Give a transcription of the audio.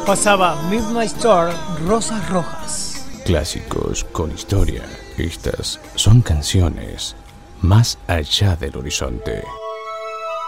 pasaba Midnight Star, Rosas Rojas. Clásicos con historia. Estas son canciones más allá del horizonte.